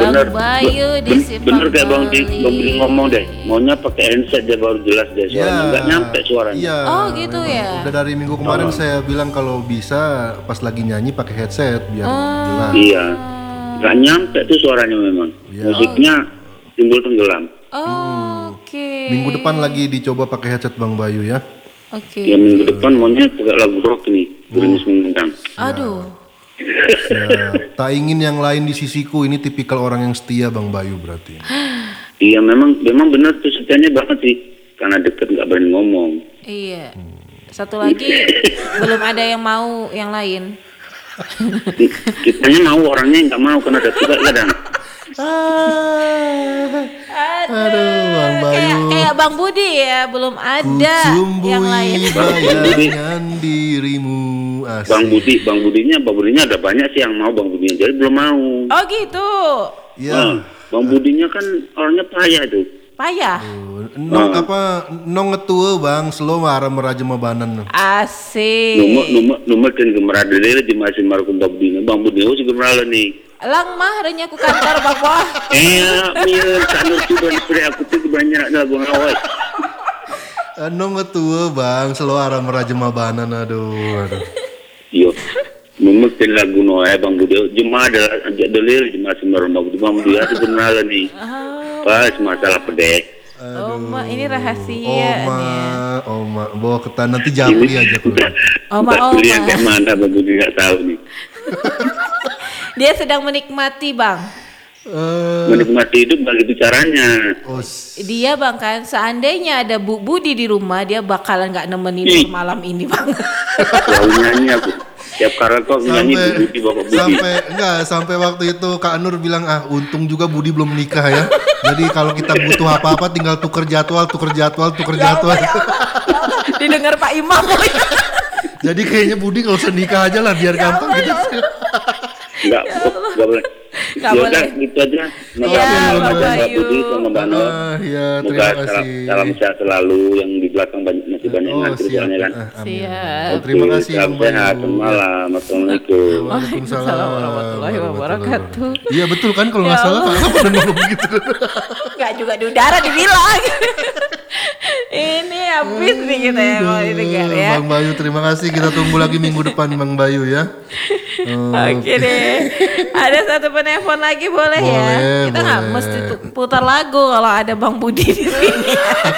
Bang Bayu di Simpang bener kayak Bang Bali. ngomong deh, maunya pakai handset dia baru jelas deh suaranya, nggak nyampe suaranya. Iya. Oh gitu ya. Udah dari minggu kemarin saya bilang kalau bisa pas lagi nyanyi pakai headset biar jelas. Iya, nggak nyampe tuh suaranya memang. Musiknya timbul tenggelam. Oke. Minggu depan lagi dicoba pakai headset Bang Bayu ya. Oke. Ya minggu depan maunya pakai lagu rock nih, Gerimis Mengundang. Aduh. Ya, tak ingin yang lain di sisiku, ini tipikal orang yang setia Bang Bayu berarti. Iya memang benar tuh setianya banget sih, karena deket nggak berani ngomong. Iya. Satu lagi belum ada yang mau yang lain. Kitanya mau, orangnya nggak mau karena ada juga kadang. Aduh, Bang Bayu. Kayak Bang Budi ya, belum ada yang lain. Bayangan dirimu. Asik. Bang Budinya ada banyak sih yang mau Bang Budinya, jadi belum mau. Oh gitu. Iya. Bang Budinya kan orangnya payah tuh. Payah. Nong ngetua Bang, slow marah meraja mabanan. Asik. Nomor kan gemerada dele di masih markum Bang Budinya sih gemerala nih. Lang mah adanya ku kantor Bang Wah. Mil kantor sudah diberi aku tuh banyak lagu ngawat. Nong ngetua Bang, slow marah meraja mabanan. Aduh. Yo, mungkin lagu Noe Bang Budi cuma ada ajak delir cuma sembarang Bang Budi itu benar nih. Pas masalah pedek. Oh, Ma, ini rahasia. Oma, bawa ke tanah nanti japri aja tuh. Oma. Yang kayak mana Bang Budi nggak tahu nih. Dia sedang menikmati Bang. Menikmati itu begitu caranya. Dia Bang kan, seandainya ada Bu Budi di rumah, dia bakalan nggak nemenin malam ini Bang. Selalu nyanyi aku. Tiap karaoke nyanyi Budi Bapak Budi. Sampai waktu itu Kak Nur bilang untung juga Budi belum nikah ya. Jadi kalau kita butuh apa-apa tinggal tuker jadwal. Ya Allah. Didengar Pak Imam. Jadi kayaknya Budi nggak usah nikah aja lah biar gampang gitu. Enggak boleh. Nggak boleh. Gitu aja. Iya, Bang Bayu. Budi sama Bang Nur. Ya, Semoga terima kasih. salam sehat selalu, yang di belakang masih banyak yang ngantri soalnya kan. Siap. Terima kasih Salam Bang Bayu. sehat, malam, assalamualaikum. Waalaikumsalam warahmatullahi wabarakatuh. Iya betul kan kalau nggak salah Kak pernah ngomong begitu. Nggak juga di udara dibilang. Ini habis nih kita ya kalau didengar ya. Bang Bayu terima kasih, kita tunggu lagi minggu depan Bang Bayu ya. Oke deh. Ada satu penelpon lagi boleh ya? Kita nggak mesti putar lagu kalau ada Bang Budi di sini.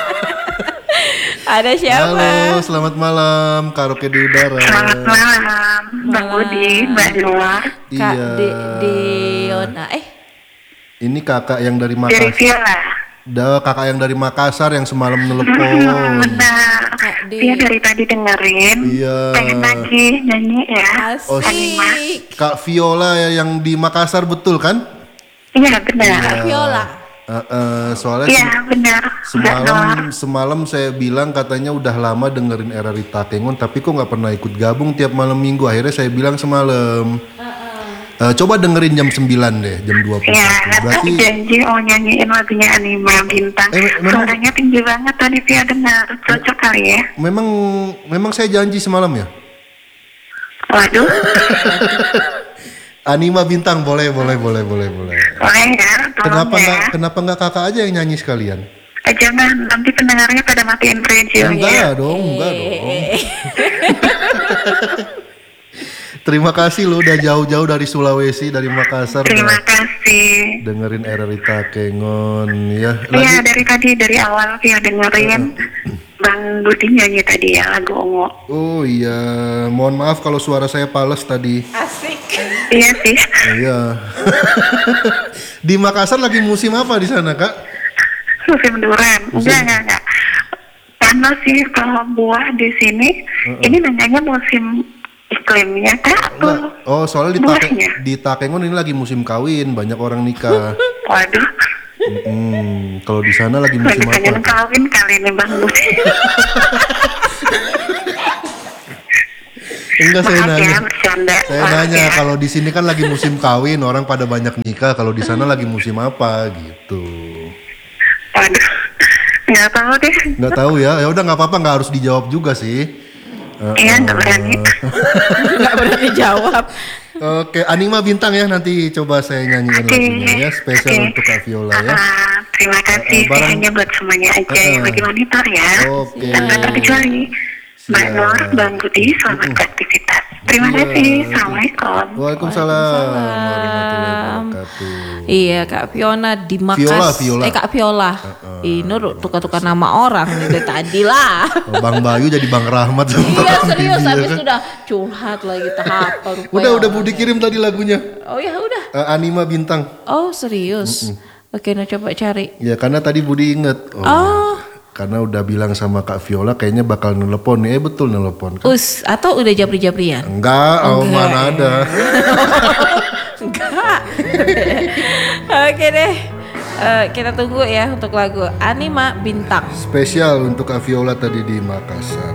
Ada siapa? Halo, selamat malam, karaoke di udara. Selamat malam, Bang Budi, Mbak Dewa. Kak Iya. Diona. Ini kakak yang dari Dari Makassar. Viola. Kakak yang dari Makassar yang semalam nelpon. Benar. Dia dari tadi dengerin. Iya. Pengen lagi nyanyi ya. Asik. Kak Viola yang di Makassar betul kan? Iya benar. Viola. Soalnya Iya benar. semalam saya bilang katanya udah lama dengerin Era Rita Kengon tapi kok nggak pernah ikut gabung tiap malam minggu. Akhirnya saya bilang semalam coba dengerin jam 9 deh, jam 21. Iya, Berarti janji mau nyanyiin lagunya Anima Bintang. Suaranya tinggi banget tadi Via dengar. Cocok kali ya. memang saya janji semalam ya. Waduh. Anima Bintang boleh. Boleh ya. Kenapa Tolong nggak ya. kenapa nggak kakak aja yang nyanyi sekalian? Jangan, nanti pendengarnya pada matiin radio ya. Enggak dong. Terima kasih lo udah jauh-jauh dari Sulawesi, dari Makassar. Terima kasih. Dengerin Era Rita Kengon ya. Iya dari awal Via dengerin Bang Budi nyanyi tadi ya lagu Ungu. Oh iya, mohon maaf kalau suara saya pales tadi. Asik. Iya sih. Iya. Di Makassar lagi musim apa di sana Kak? Musim durian. Enggak. Panas sih kalau buah di sini. Ini nanyanya musim iklimnya Kak. Oh soalnya buahnya. di Takengon ini lagi musim kawin, banyak orang nikah. Waduh. Kalau di sana lagi musim Pengen apa? kawin kali ini Bang Budi. Enggak, saya Maaf nanya. ya, bercanda. Saya Maaf nanya ya. kalau di sini kan lagi musim kawin, orang pada banyak nikah. Kalau di sana lagi musim apa gitu? Waduh. Nggak tahu deh. Nggak tahu ya. Ya udah nggak apa-apa, nggak harus dijawab juga sih. Iya nggak berani. Nggak berani jawab. Oke, Anima Bintang ya, nanti coba saya nyanyiin lagunya ya, spesial untuk Kak Viola ya. Terima kasih, barang- hanya buat semuanya aja yang bagi monitor ya. Oke. Jangan terkecuali. Mbak Siap. Nur, Bang Budi, selamat beraktivitas. Terima kasih, Assalamualaikum. Waalaikumsalam warahmatullahi wabarakatuh. Iya Kak Fiona di Makassar. Viola. Kak Viola. Ih Nur tukar-tukar nama orang nih dari tadi lah. Oh, Bang Bayu jadi Bang Rahmat sama Iya Bang serius, Bibi, ya habis kan? itu udah curhat lagi tahap rupanya. Udah Budi kirim tadi lagunya. Oh ya udah. Anima Bintang. Oh serius. Oke, nah coba cari. Ya karena tadi Budi inget. Karena udah bilang sama Kak Viola kayaknya bakal nelepon nih. Betul nelepon kan? Atau udah japri-japrian? Enggak, mana ada. Enggak. Oke deh. Kita tunggu ya untuk lagu Anima Bintang. Spesial untuk Kak Viola tadi di Makassar.